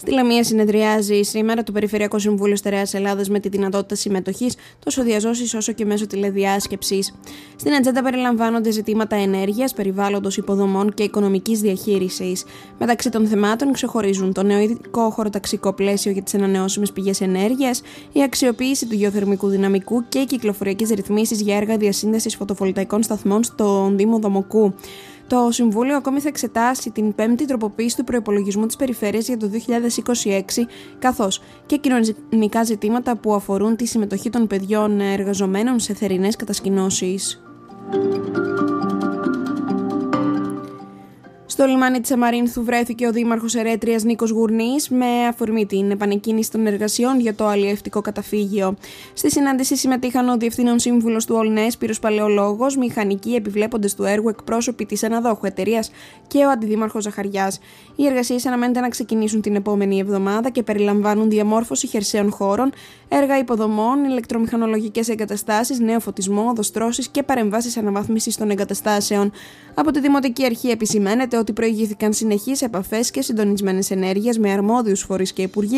Στη Λαμία συνεδριάζει σήμερα το Περιφερειακό Συμβούλιο Στερεάς Ελλάδας με τη δυνατότητα συμμετοχής τόσο διαζώσης όσο και μέσω τηλεδιάσκεψης. Στην ατζέντα περιλαμβάνονται ζητήματα ενέργειας, περιβάλλοντος, υποδομών και οικονομικής διαχείρισης. Μεταξύ των θεμάτων ξεχωρίζουν το νεοειδικό χωροταξικό πλαίσιο για τις ανανεώσιμες πηγές ενέργειας, η αξιοποίηση του γεωθερμικού δυναμικού και οι κυκλοφοριακές ρυθμίσεις για έργα διασύνδεσης φωτοβολταϊκών σταθμών στον Δήμο Δομοκού. Το Συμβούλιο ακόμη θα εξετάσει την πέμπτη τροποποίηση του προϋπολογισμού της Περιφέρειας για το 2026, καθώς και κοινωνικά ζητήματα που αφορούν τη συμμετοχή των παιδιών εργαζομένων σε θερινές κατασκηνώσεις. Στο λιμάνι της Αμαρίνθου βρέθηκε ο Δήμαρχος Ερέτριας Νίκος Γουρνής με αφορμή την επανεκκίνηση των εργασιών για το αλλιευτικό καταφύγιο. Στη συνάντηση συμμετείχαν ο Διευθύνων Σύμβουλος του ΟΛΝΕ Σπύρος Παλαιολόγος, μηχανικοί επιβλέποντες του έργου, εκπρόσωποι της αναδόχου εταιρείας και ο Αντιδήμαρχος Ζαχαριάς. Οι εργασίες αναμένεται να ξεκινήσουν την επόμενη εβδομάδα και περιλαμβάνουν διαμόρφωση χερσαίων χώρων, έργα υποδομών, ηλεκτρομηχανολογικές εγκαταστάσεις, νέο φωτισμό, οδοστρώσεις και παρεμβάσεις αναβάθμισης των εγκαταστάσεων. Από τη Δημοτική Αρχή επισημαίνεται ότι προηγήθηκαν συνεχείς επαφές και συντονισμένες ενέργειες με αρμόδιους φορείς και υπουργεία